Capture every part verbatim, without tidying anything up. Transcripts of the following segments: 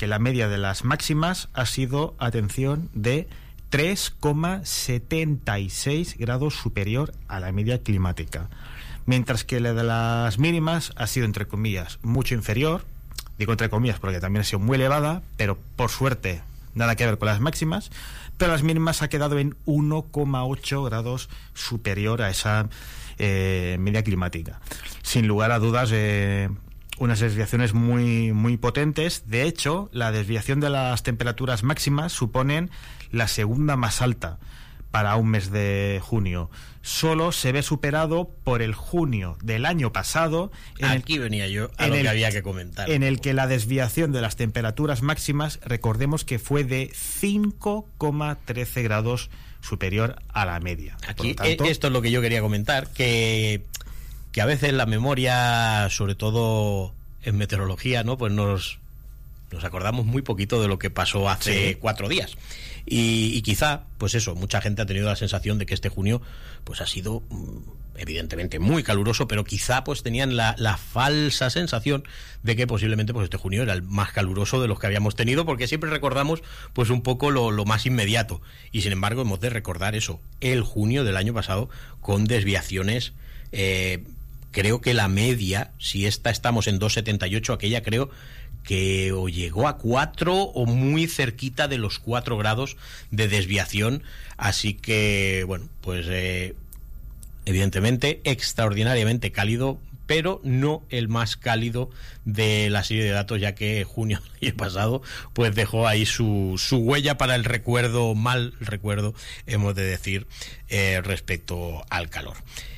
que la media de las máximas ha sido, atención, de tres coma setenta y seis grados superior a la media climática, mientras que la de las mínimas ha sido, entre comillas, mucho inferior. Digo entre comillas porque también ha sido muy elevada, pero por suerte nada que ver con las máximas, pero las mínimas ha quedado en uno coma ocho grados superior a esa eh, media climática. Sin lugar a dudas, eh, unas desviaciones muy, muy potentes. De hecho, la desviación de las temperaturas máximas suponen la segunda más alta para un mes de junio. Solo se ve superado por el junio del año pasado. En Aquí el, venía yo a lo el, que había que comentar. En el que la desviación de las temperaturas máximas, recordemos que fue de cinco coma trece grados superior a la media. Aquí, por lo tanto, esto es lo que yo quería comentar, que, que a veces la memoria, sobre todo en meteorología, ¿no? Pues nos, nos acordamos muy poquito de lo que pasó hace sí. cuatro días. Y, y quizá, pues eso, mucha gente ha tenido la sensación de que este junio pues ha sido evidentemente muy caluroso, pero quizá pues tenían la, la falsa sensación de que posiblemente pues este junio era el más caluroso de los que habíamos tenido, porque siempre recordamos pues un poco lo, lo más inmediato, y sin embargo hemos de recordar eso, el junio del año pasado con desviaciones. eh, creo que la media, si esta estamos en dos setenta y ocho, aquella creo que o llegó a cuatro o muy cerquita de los cuatro grados de desviación. Así que, bueno, pues eh, evidentemente extraordinariamente cálido, pero no el más cálido de la serie de datos, ya que junio del año pasado pues dejó ahí su, su huella para el recuerdo, mal recuerdo, hemos de decir, eh, respecto al calor.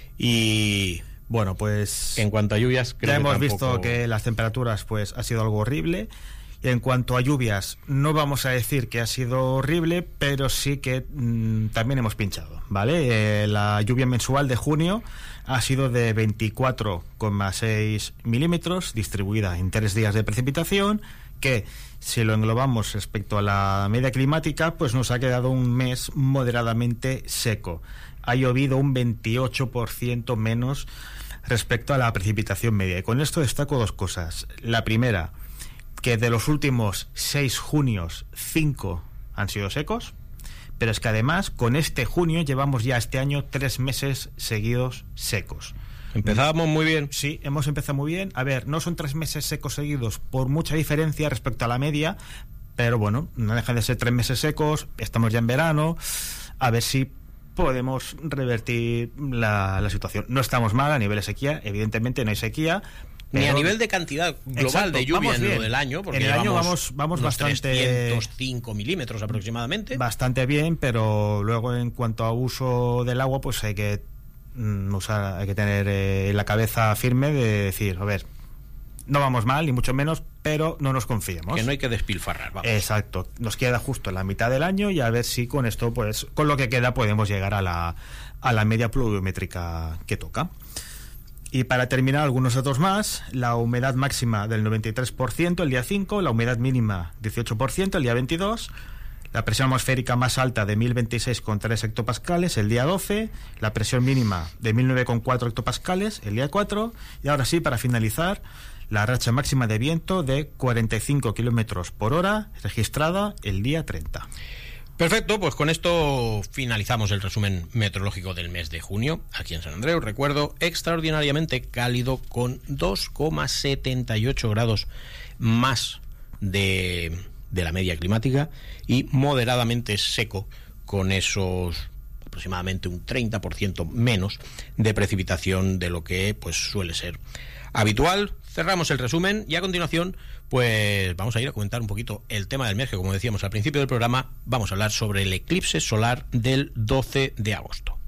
Y bueno, pues en cuanto a lluvias, creo ya hemos que tampoco... visto que las temperaturas pues ha sido algo horrible. Y en cuanto a lluvias, no vamos a decir que ha sido horrible, pero sí que mmm, también hemos pinchado, ¿vale? Eh, la lluvia mensual de junio ha sido de veinticuatro coma seis milímetros, distribuida en tres días de precipitación, que si lo englobamos respecto a la media climática, pues nos ha quedado un mes moderadamente seco. Ha llovido un veintiocho por ciento menos respecto a la precipitación media. Y con esto destaco dos cosas. La primera, que de los últimos seis junios, cinco han sido secos, pero es que además con este junio llevamos ya este año tres meses seguidos secos. Empezábamos muy bien. Sí, hemos empezado muy bien. A ver, no son tres meses secos seguidos por mucha diferencia respecto a la media, pero bueno, no dejan de ser tres meses secos, estamos ya en verano, a ver si podemos revertir la, la situación. No estamos mal a nivel de sequía, evidentemente no hay sequía, ni a nivel de cantidad global. Exacto, de lluvia en lo del año, porque en el año vamos, vamos bastante trescientos cinco milímetros aproximadamente. Bastante bien, pero luego en cuanto a uso del agua, pues hay que mm, usar, hay que tener eh, la cabeza firme de decir, a ver, no vamos mal, ni mucho menos, pero no nos confiemos. Que no hay que despilfarrar, vamos. Exacto, nos queda justo la mitad del año y a ver si con esto, pues, con lo que queda podemos llegar a la, a la media pluviométrica que toca. Y para terminar, algunos datos más: la humedad máxima del noventa y tres por ciento el día cinco, la humedad mínima dieciocho por ciento el día veintidós, la presión atmosférica más alta de mil veintiséis coma tres hectopascales el día doce, la presión mínima de mil nueve coma cuatro hectopascales el día cuatro, y ahora sí, para finalizar, la racha máxima de viento de cuarenta y cinco kilómetros por hora registrada el día treinta. Perfecto, pues con esto finalizamos el resumen meteorológico del mes de junio aquí en San Andreu. Recuerdo, extraordinariamente cálido con dos coma setenta y ocho grados más de, de la media climática, y moderadamente seco con esos aproximadamente un treinta por ciento menos de precipitación de lo que pues suele ser habitual. Cerramos el resumen y a continuación pues vamos a ir a comentar un poquito el tema del mes, que como decíamos al principio del programa, vamos a hablar sobre el eclipse solar del doce de agosto.